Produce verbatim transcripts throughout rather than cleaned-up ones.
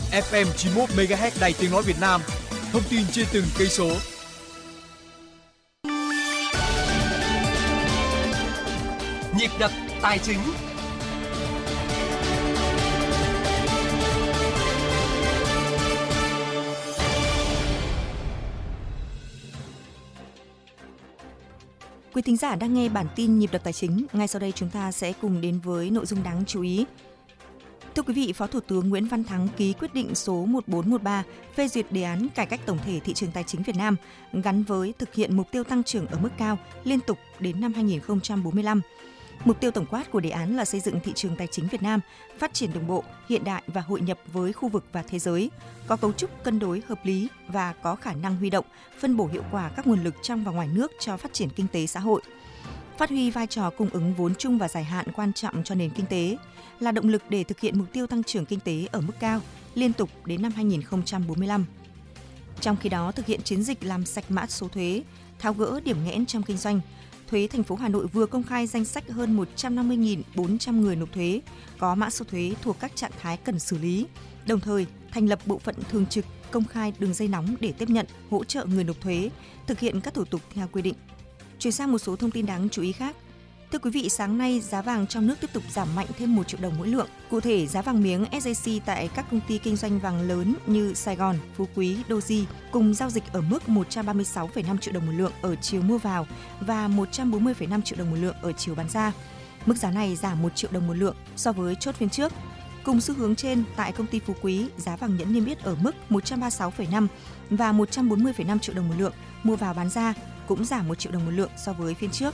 ép em chín mươi mốt mê ga héc Đài Tiếng nói Việt Nam. Thông tin trên từng cây số. Nhịp đập tài chính. Quý thính giả đang nghe bản tin Nhịp đập tài chính. Ngay sau đây chúng ta sẽ cùng đến với nội dung đáng chú ý. Thưa quý vị, Phó Thủ tướng Nguyễn Văn Thắng ký quyết định số một bốn một ba phê duyệt đề án cải cách tổng thể thị trường tài chính Việt Nam gắn với thực hiện mục tiêu tăng trưởng ở mức cao liên tục đến năm hai không bốn lăm. Mục tiêu tổng quát của đề án là xây dựng thị trường tài chính Việt Nam phát triển đồng bộ, hiện đại và hội nhập với khu vực và thế giới, có cấu trúc cân đối hợp lý và có khả năng huy động, phân bổ hiệu quả các nguồn lực trong và ngoài nước cho phát triển kinh tế xã hội. Phát huy vai trò cung ứng vốn chung và dài hạn quan trọng cho nền kinh tế, là động lực để thực hiện mục tiêu tăng trưởng kinh tế ở mức cao liên tục đến năm hai không bốn lăm. Trong khi đó, thực hiện chiến dịch làm sạch mã số thuế, tháo gỡ điểm nghẽn trong kinh doanh, Thuế thành phố Hà Nội vừa công khai danh sách hơn một trăm năm mươi nghìn bốn trăm người nộp thuế có mã số thuế thuộc các trạng thái cần xử lý, đồng thời thành lập bộ phận thường trực công khai đường dây nóng để tiếp nhận, hỗ trợ người nộp thuế, thực hiện các thủ tục theo quy định. Chuyển sang một số thông tin đáng chú ý khác. Thưa quý vị, sáng nay giá vàng trong nước tiếp tục giảm mạnh thêm một triệu đồng mỗi lượng. Cụ thể, giá vàng miếng ét gi xê tại các công ty kinh doanh vàng lớn như Sài Gòn, Phú Quý, Doji cùng giao dịch ở mức một trăm ba mươi sáu phẩy năm triệu đồng một lượng ở chiều mua vào và một trăm bốn mươi phẩy năm triệu đồng một lượng ở chiều bán ra. Mức giá này giảm một triệu đồng một lượng so với chốt phiên trước. Cùng xu hướng trên, tại công ty Phú Quý, giá vàng nhẫn niêm yết ở mức một trăm ba mươi sáu phẩy năm và một trăm bốn mươi phẩy năm triệu đồng một lượng, mua vào bán ra cũng giảm một triệu đồng một lượng so với phiên trước.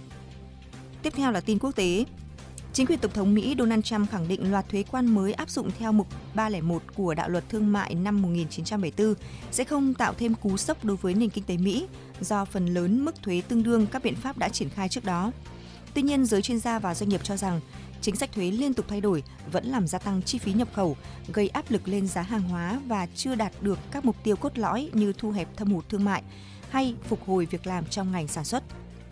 Tiếp theo là tin quốc tế. Chính quyền Tổng thống Mỹ Donald Trump khẳng định loạt thuế quan mới áp dụng theo mục ba không một của Đạo luật Thương mại năm một nghìn chín trăm bảy mươi tư sẽ không tạo thêm cú sốc đối với nền kinh tế Mỹ do phần lớn mức thuế tương đương các biện pháp đã triển khai trước đó. Tuy nhiên, giới chuyên gia và doanh nghiệp cho rằng chính sách thuế liên tục thay đổi vẫn làm gia tăng chi phí nhập khẩu, gây áp lực lên giá hàng hóa và chưa đạt được các mục tiêu cốt lõi như thu hẹp thâm hụt thương mại hay phục hồi việc làm trong ngành sản xuất.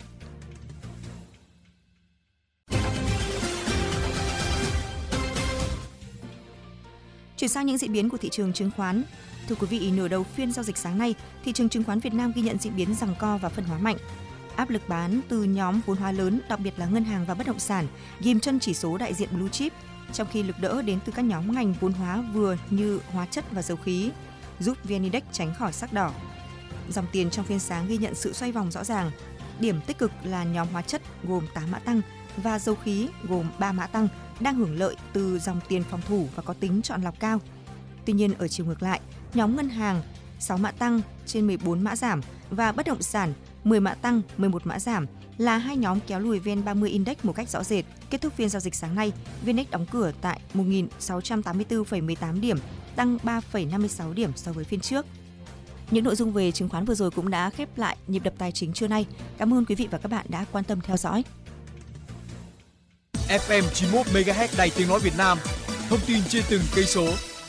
Chuyển sang những diễn biến của thị trường chứng khoán. Thưa quý vị, nửa đầu phiên giao dịch sáng nay, thị trường chứng khoán Việt Nam ghi nhận diễn biến giằng co và phân hóa mạnh. Áp lực bán từ nhóm vốn hóa lớn, đặc biệt là ngân hàng và bất động sản, ghim chân chỉ số đại diện blue chip, trong khi lực đỡ đến từ các nhóm ngành vốn hóa vừa như hóa chất và dầu khí, giúp vê en Index tránh khỏi sắc đỏ. Dòng tiền trong phiên sáng ghi nhận sự xoay vòng rõ ràng. Điểm tích cực là nhóm hóa chất gồm tám mã tăng và dầu khí gồm ba mã tăng đang hưởng lợi từ dòng tiền phòng thủ và có tính chọn lọc cao. Tuy nhiên, ở chiều ngược lại, nhóm ngân hàng sáu mã tăng trên mười bốn mã giảm và bất động sản mười mã tăng, mười một mã giảm là hai nhóm kéo lùi vê en ba mươi Index một cách rõ rệt. Kết thúc phiên giao dịch sáng nay, vê en Index đóng cửa tại một nghìn sáu trăm tám mươi tư phẩy mười tám điểm, tăng ba phẩy năm mươi sáu điểm so với phiên trước. Những nội dung về chứng khoán vừa rồi cũng đã khép lại nhịp đập tài chính trưa nay. Cảm ơn quý vị và các bạn đã quan tâm theo dõi. ép em chín mươi mốt mê ga héc Đài Tiếng nói Việt Nam. Thông tin trên từng cây số.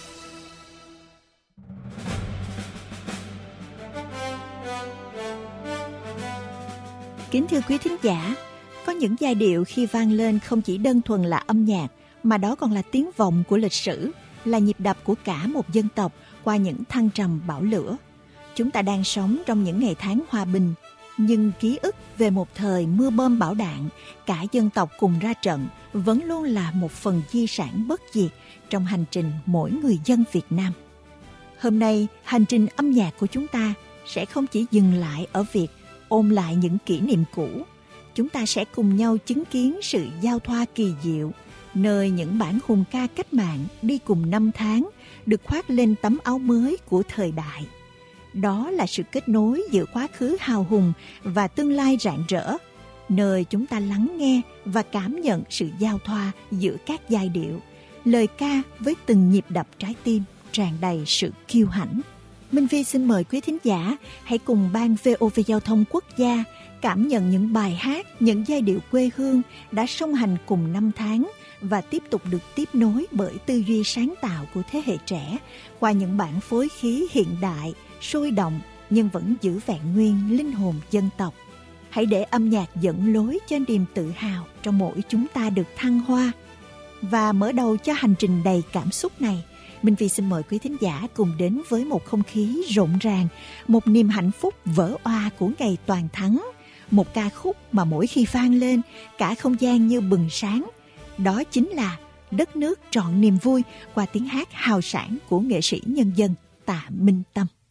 Kính thưa quý thính giả, có những giai điệu khi vang lên không chỉ đơn thuần là âm nhạc, mà đó còn là tiếng vọng của lịch sử, là nhịp đập của cả một dân tộc qua những thăng trầm bão lửa. Chúng ta đang sống trong những ngày tháng hòa bình, nhưng ký ức về một thời mưa bom bão đạn, cả dân tộc cùng ra trận vẫn luôn là một phần di sản bất diệt trong hành trình mỗi người dân Việt Nam. Hôm nay, hành trình âm nhạc của chúng ta sẽ không chỉ dừng lại ở việc ôn lại những kỷ niệm cũ. Chúng ta sẽ cùng nhau chứng kiến sự giao thoa kỳ diệu, nơi những bản hùng ca cách mạng đi cùng năm tháng được khoác lên tấm áo mới của thời đại. Đó là sự kết nối giữa quá khứ hào hùng và tương lai rạng rỡ, nơi chúng ta lắng nghe và cảm nhận sự giao thoa giữa các giai điệu, lời ca với từng nhịp đập trái tim tràn đầy sự kiêu hãnh. Minh Phi xin mời quý thính giả hãy cùng ban vê o vê Giao thông Quốc gia cảm nhận những bài hát, những giai điệu quê hương đã song hành cùng năm tháng và tiếp tục được tiếp nối bởi tư duy sáng tạo của thế hệ trẻ qua những bản phối khí hiện đại, sôi động nhưng vẫn giữ vẹn nguyên linh hồn dân tộc. Hãy để âm nhạc dẫn lối cho niềm tự hào trong mỗi chúng ta được thăng hoa. Và mở đầu cho hành trình đầy cảm xúc này Minh Phi xin mời quý thính giả cùng đến với một không khí rộn ràng, một niềm hạnh phúc vỡ òa của ngày toàn thắng, một ca khúc mà mỗi khi vang lên, cả không gian như bừng sáng. Đó chính là Đất nước trọn niềm vui qua tiếng hát hào sảng của nghệ sĩ nhân dân Tạ Minh Tâm.